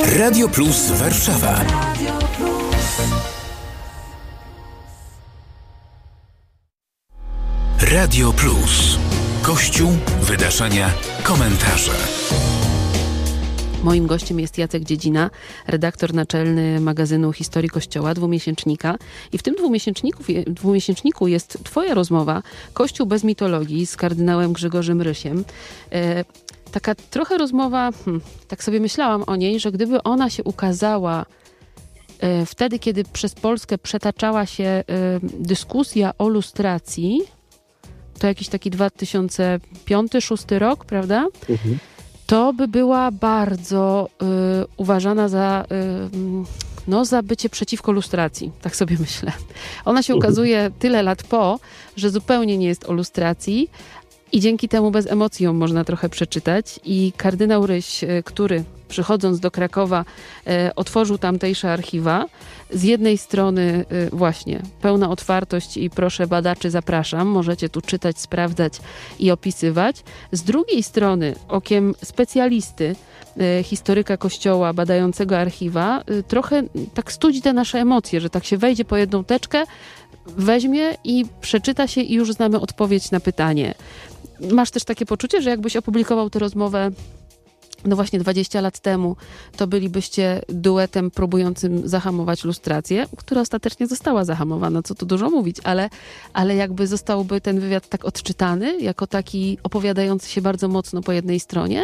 Radio Plus Warszawa. Radio Plus. Kościół, wydarzenia, komentarze. Moim gościem jest Jacek Dziedzina, redaktor naczelny magazynu Historii Kościoła, dwumiesięcznika. I w tym dwumiesięczniku jest twoja rozmowa Kościół bez mitologii z kardynałem Grzegorzem Rysiem. Taka trochę rozmowa, tak sobie myślałam o niej, że gdyby ona się ukazała wtedy, kiedy przez Polskę przetaczała się dyskusja o lustracji, to jakiś taki 2005-2006 rok, prawda? Mhm. To by była bardzo uważana za bycie przeciwko lustracji. Tak sobie myślę. Ona się ukazuje tyle lat po, że zupełnie nie jest o lustracji i dzięki temu bez emocji ją można trochę przeczytać. I kardynał Ryś, który przychodząc do Krakowa otworzył tamtejsze archiwa, z jednej strony właśnie pełna otwartość i proszę badaczy, zapraszam, możecie tu czytać, sprawdzać i opisywać. Z drugiej strony okiem specjalisty, historyka Kościoła, badającego archiwa, trochę tak studzi te nasze emocje, że tak się wejdzie po jedną teczkę, weźmie i przeczyta się i już znamy odpowiedź na pytanie. Masz też takie poczucie, że jakbyś opublikował tę rozmowę no właśnie 20 lat temu, to bylibyście duetem próbującym zahamować lustrację, która ostatecznie została zahamowana, co tu dużo mówić, ale jakby zostałby ten wywiad tak odczytany, jako taki opowiadający się bardzo mocno po jednej stronie?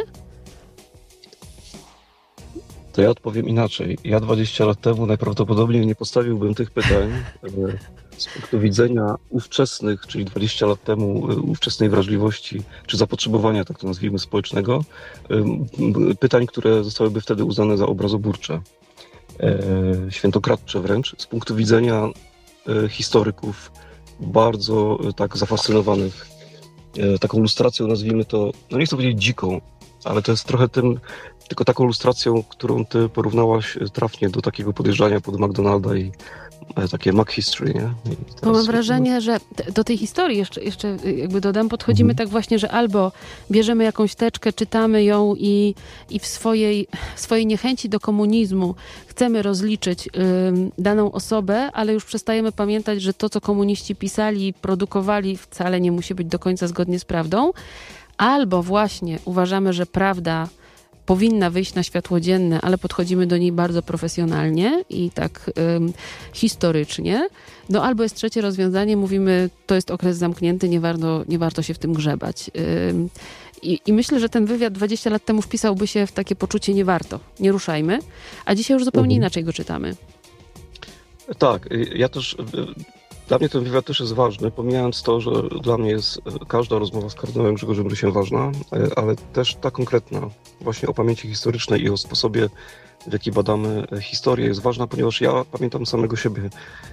To ja odpowiem inaczej. Ja 20 lat temu najprawdopodobniej nie postawiłbym tych pytań z punktu widzenia ówczesnych, czyli 20 lat temu ówczesnej wrażliwości, czy zapotrzebowania, tak to nazwijmy, społecznego, pytań, które zostałyby wtedy uznane za obrazoburcze, świętokradcze wręcz, z punktu widzenia historyków bardzo tak zafascynowanych taką lustracją, nazwijmy to, no nie chcę powiedzieć dziką, ale to jest trochę tylko taką lustracją, którą ty porównałaś trafnie do takiego podjeżdżania pod McDonalda i takie Mac History, nie? Bo mam wrażenie, że do tej historii jeszcze jakby dodam, podchodzimy tak właśnie, że albo bierzemy jakąś teczkę, czytamy ją i w swojej niechęci do komunizmu chcemy rozliczyć daną osobę, ale już przestajemy pamiętać, że to, co komuniści pisali i produkowali, wcale nie musi być do końca zgodnie z prawdą. Albo właśnie uważamy, że prawda powinna wyjść na światło dzienne, ale podchodzimy do niej bardzo profesjonalnie i tak historycznie. No albo jest trzecie rozwiązanie, mówimy, to jest okres zamknięty, nie warto się w tym grzebać. I myślę, że ten wywiad 20 lat temu wpisałby się w takie poczucie nie warto, nie ruszajmy, a dzisiaj już zupełnie inaczej go czytamy. Tak, ja też... Dla mnie ten wywiad też jest ważny, pomijając to, że dla mnie jest każda rozmowa z kardynałem Grzegorzem Rysiem ważna, ale też ta konkretna, właśnie o pamięci historycznej i o sposobie, w jaki badamy historię, jest ważna, ponieważ ja pamiętam samego siebie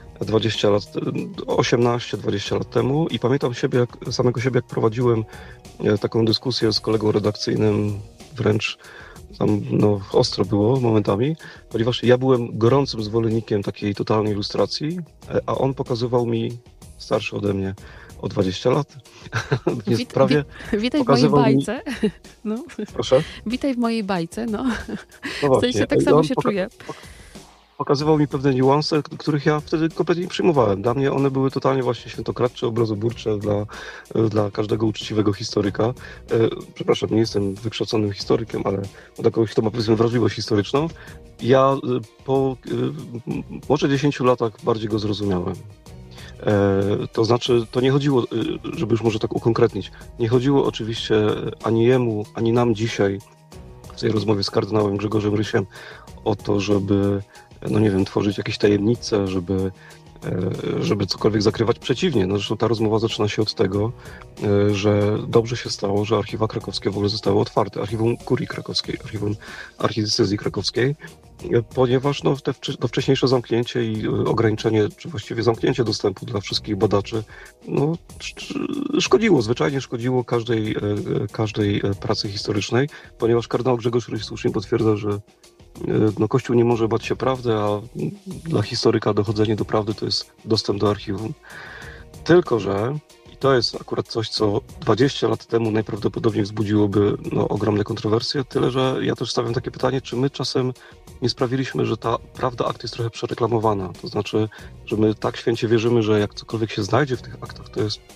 18-20 lat temu i pamiętam samego siebie, jak prowadziłem taką dyskusję z kolegą redakcyjnym, wręcz tam ostro było momentami, ponieważ ja byłem gorącym zwolennikiem takiej totalnej ilustracji, a on pokazywał mi, starszy ode mnie o 20 lat. Witaj w mojej bajce. No. Proszę? Witaj w mojej bajce, no. No w sensie tak samo się czuję. Pokazywał mi pewne niuanse, których ja wtedy kompletnie nie przyjmowałem. Dla mnie one były totalnie właśnie świętokradcze, obrazoburcze dla każdego uczciwego historyka. Przepraszam, nie jestem wykształconym historykiem, ale dla kogoś, kto ma powiedzmy wrażliwość historyczną. Ja po może 10 latach bardziej go zrozumiałem. To znaczy, to nie chodziło, żeby już może tak ukonkretnić, nie chodziło oczywiście ani jemu, ani nam dzisiaj w tej rozmowie z kardynałem Grzegorzem Rysiem o to, żeby tworzyć jakieś tajemnice, żeby cokolwiek zakrywać. Przeciwnie, zresztą ta rozmowa zaczyna się od tego, że dobrze się stało, że archiwa krakowskie w ogóle zostały otwarte. Archiwum Kurii Krakowskiej, archiwum Archidiecezji Krakowskiej, ponieważ to wcześniejsze zamknięcie i ograniczenie, czy właściwie zamknięcie dostępu dla wszystkich badaczy, zwyczajnie szkodziło każdej pracy historycznej, ponieważ kardynał Grzegorz Ryś słusznie potwierdza, że Kościół nie może bać się prawdy, a dla historyka dochodzenie do prawdy to jest dostęp do archiwum. Tylko że to jest akurat coś, co 20 lat temu najprawdopodobniej wzbudziłoby ogromne kontrowersje, tyle że ja też stawiam takie pytanie, czy my czasem nie sprawiliśmy, że ta prawda akt jest trochę przereklamowana. To znaczy, że my tak święcie wierzymy, że jak cokolwiek się znajdzie w tych aktach,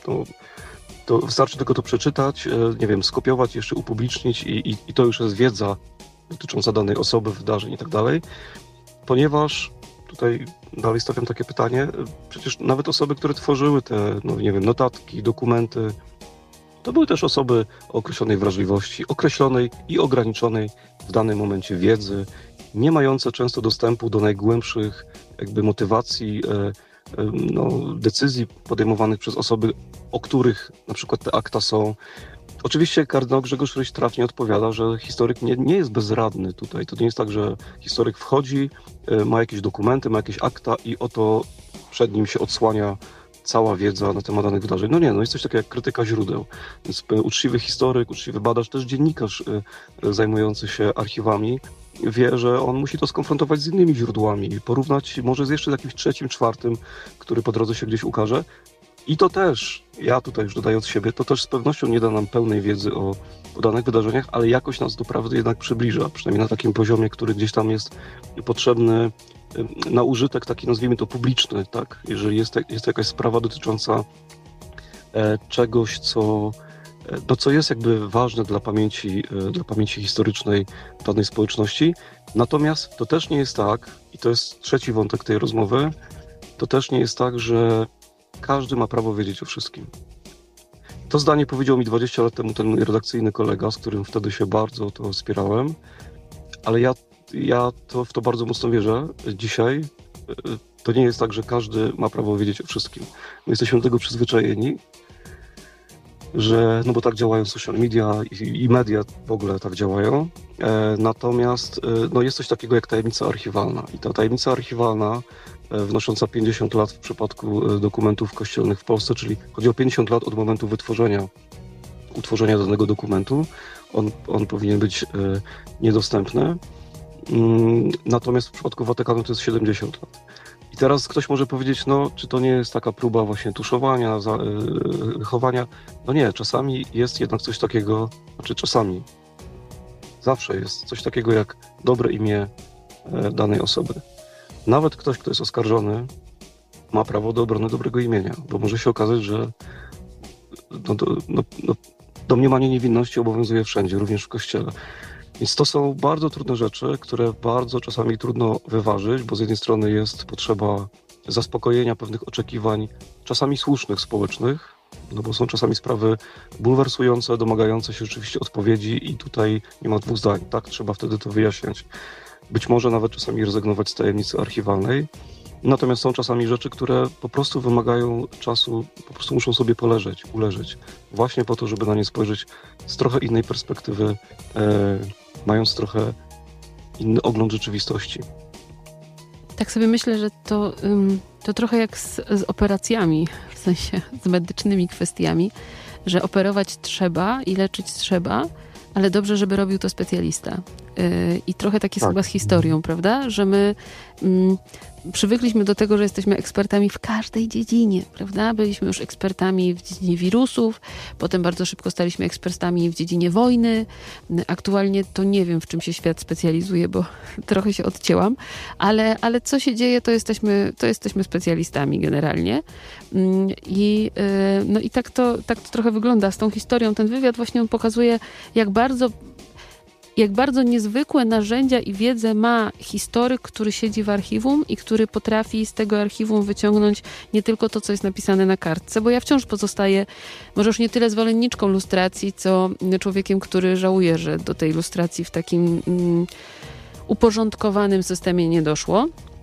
to wystarczy tylko to przeczytać, nie wiem, skopiować, jeszcze upublicznić i to już jest wiedza dotycząca danej osoby, wydarzeń i tak dalej, ponieważ tutaj dalej stawiam takie pytanie, przecież nawet osoby, które tworzyły te, nie wiem, notatki, dokumenty, to były też osoby o określonej wrażliwości, określonej i ograniczonej w danym momencie wiedzy, nie mające często dostępu do najgłębszych jakby motywacji, decyzji podejmowanych przez osoby, o których na przykład te akta są. Oczywiście kardynał Grzegorz Ryś trafnie odpowiada, że historyk nie jest bezradny tutaj. To nie jest tak, że historyk wchodzi, ma jakieś dokumenty, ma jakieś akta i oto przed nim się odsłania cała wiedza na temat danych wydarzeń. Jest coś takiego jak krytyka źródeł. Więc uczciwy historyk, uczciwy badacz, też dziennikarz zajmujący się archiwami wie, że on musi to skonfrontować z innymi źródłami, porównać może z jeszcze jakimś trzecim, czwartym, który po drodze się gdzieś ukaże. I to też, ja tutaj już dodając siebie, to też z pewnością nie da nam pełnej wiedzy o danych wydarzeniach, ale jakoś nas do prawdy jednak przybliża, przynajmniej na takim poziomie, który gdzieś tam jest potrzebny na użytek taki, nazwijmy to, publiczny, tak? Jeżeli jest jakaś sprawa dotycząca czegoś, co jest jakby ważne dla pamięci historycznej danej społeczności. Natomiast to też nie jest tak, i to jest trzeci wątek tej rozmowy, to też nie jest tak, że każdy ma prawo wiedzieć o wszystkim. To zdanie powiedział mi 20 lat temu ten mój redakcyjny kolega, z którym wtedy się bardzo to wspierałem, ale ja w to bardzo mocno wierzę. Dzisiaj to nie jest tak, że każdy ma prawo wiedzieć o wszystkim. My jesteśmy do tego przyzwyczajeni, że, bo tak działają social media i media w ogóle tak działają. Natomiast jest coś takiego jak tajemnica archiwalna. I ta tajemnica archiwalna wnosząca 50 lat w przypadku dokumentów kościelnych w Polsce, czyli chodzi o 50 lat od momentu utworzenia danego dokumentu. On powinien być niedostępny. Natomiast w przypadku Watykanu to jest 70 lat. I teraz ktoś może powiedzieć, czy to nie jest taka próba właśnie tuszowania, chowania? Nie, czasami jest jednak coś takiego, czasami, zawsze jest coś takiego jak dobre imię danej osoby. Nawet ktoś, kto jest oskarżony, ma prawo do obrony dobrego imienia, bo może się okazać, że domniemanie niewinności obowiązuje wszędzie, również w Kościele. Więc to są bardzo trudne rzeczy, które bardzo czasami trudno wyważyć, bo z jednej strony jest potrzeba zaspokojenia pewnych oczekiwań, czasami słusznych, społecznych, bo są czasami sprawy bulwersujące, domagające się rzeczywiście odpowiedzi i tutaj nie ma dwóch zdań, tak? Trzeba wtedy to wyjaśniać. Być może nawet czasami rezygnować z tajemnicy archiwalnej. Natomiast są czasami rzeczy, które po prostu wymagają czasu, po prostu muszą sobie uleżeć. Właśnie po to, żeby na nie spojrzeć z trochę innej perspektywy, mając trochę inny ogląd rzeczywistości. Tak sobie myślę, że to trochę jak z operacjami, w sensie z medycznymi kwestiami, że operować trzeba i leczyć trzeba, ale dobrze, żeby robił to specjalista. I trochę tak jest chyba z historią, prawda? Że my przywykliśmy do tego, że jesteśmy ekspertami w każdej dziedzinie, prawda? Byliśmy już ekspertami w dziedzinie wirusów, potem bardzo szybko staliśmy ekspertami w dziedzinie wojny. Aktualnie to nie wiem, w czym się świat specjalizuje, bo trochę się odcięłam, ale co się dzieje, to jesteśmy specjalistami generalnie. I tak to trochę wygląda z tą historią. Ten wywiad właśnie on pokazuje, jak bardzo niezwykłe narzędzia i wiedzę ma historyk, który siedzi w archiwum i który potrafi z tego archiwum wyciągnąć nie tylko to, co jest napisane na kartce, bo ja wciąż pozostaję może już nie tyle zwolenniczką lustracji, co człowiekiem, który żałuje, że do tej lustracji w takim uporządkowanym systemie nie doszło.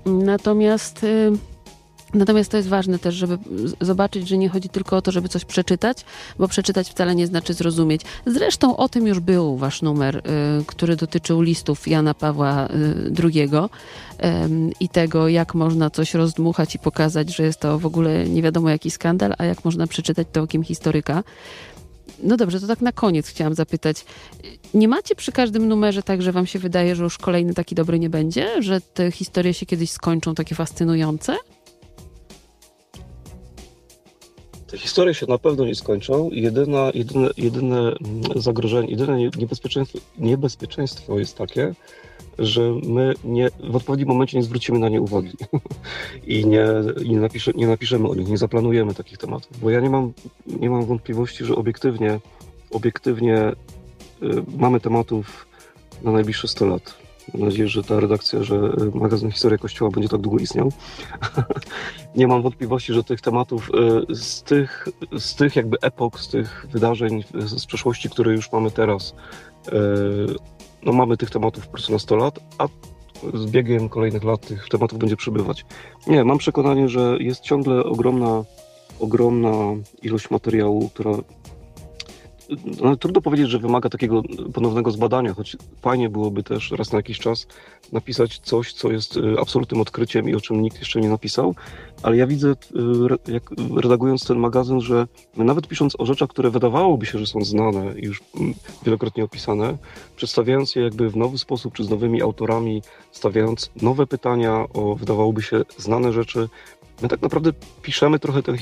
Natomiast to jest ważne też, żeby zobaczyć, że nie chodzi tylko o to, żeby coś przeczytać, bo przeczytać wcale nie znaczy zrozumieć. Zresztą o tym już był wasz numer, który dotyczył listów Jana Pawła II i tego, jak można coś rozdmuchać i pokazać, że jest to w ogóle nie wiadomo jaki skandal, a jak można przeczytać to okiem historyka. No dobrze, to tak na koniec chciałam zapytać. Nie macie przy każdym numerze tak, że wam się wydaje, że już kolejny taki dobry nie będzie? Że te historie się kiedyś skończą takie fascynujące? Te historie się na pewno nie skończą. Jedyne zagrożenie, jedyne niebezpieczeństwo jest takie, że my w odpowiednim momencie nie zwrócimy na nie uwagi i nie napiszemy o nich, nie zaplanujemy takich tematów. Bo ja nie mam wątpliwości, że obiektywnie mamy tematów na najbliższe 100 lat. Mam nadzieję, że ta redakcja, że magazyn Historia Kościoła będzie tak długo istniał. Nie mam wątpliwości, że tych tematów z tych jakby epok, z tych wydarzeń z przeszłości, które już mamy teraz, no mamy tych tematów po prostu na 100 lat, a z biegiem kolejnych lat tych tematów będzie przybywać. Nie, mam przekonanie, że jest ciągle ogromna ilość materiału, która no, trudno powiedzieć, że wymaga takiego ponownego zbadania, choć fajnie byłoby też raz na jakiś czas napisać coś, co jest absolutnym odkryciem i o czym nikt jeszcze nie napisał, ale ja widzę, jak redagując ten magazyn, że nawet pisząc o rzeczach, które wydawałoby się, że są znane i już wielokrotnie opisane, przedstawiając je jakby w nowy sposób, czy z nowymi autorami, stawiając nowe pytania o wydawałoby się znane rzeczy, my tak naprawdę piszemy trochę ten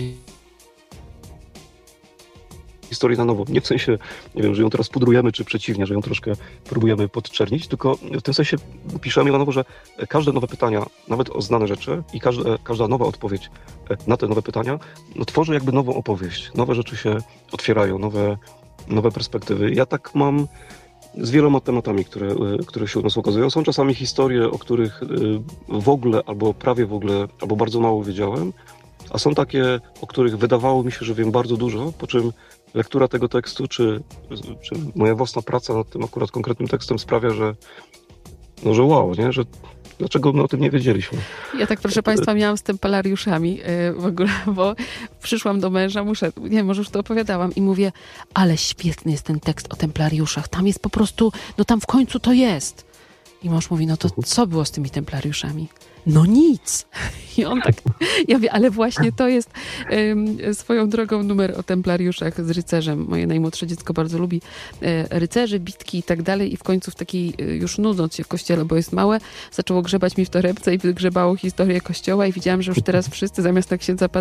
historię na nowo. Nie w sensie, nie wiem, że ją teraz pudrujemy, czy przeciwnie, że ją troszkę próbujemy podczernić, tylko w tym sensie piszemy na nowo, że każde nowe pytania, nawet o znane rzeczy i każda nowa odpowiedź na te nowe pytania, no, tworzy jakby nową opowieść. Nowe rzeczy się otwierają, nowe perspektywy. Ja tak mam z wieloma tematami, które się u nas ukazują. Są czasami historie, o których w ogóle, albo prawie w ogóle, albo bardzo mało wiedziałem, a są takie, o których wydawało mi się, że wiem bardzo dużo, po czym lektura tego tekstu, czy moja własna praca nad tym akurat konkretnym tekstem sprawia, że wow, nie? Że dlaczego my o tym nie wiedzieliśmy? Ja tak, proszę Państwa, miałam z templariuszami w ogóle, bo przyszłam do męża, może już to opowiadałam i mówię, ale świetny jest ten tekst o templariuszach, tam jest po prostu, no tam w końcu to jest. I mąż mówi, no to co było z tymi templariuszami? No nic. I on tak, ja mówię, ale właśnie to jest swoją drogą numer o templariuszach z rycerzem. Moje najmłodsze dziecko bardzo lubi rycerzy, bitki i tak dalej. I w końcu w takiej, już nudząc się w kościele, bo jest małe, zaczęło grzebać mi w torebce i wygrzebało historię kościoła i widziałam, że już teraz wszyscy zamiast na księdza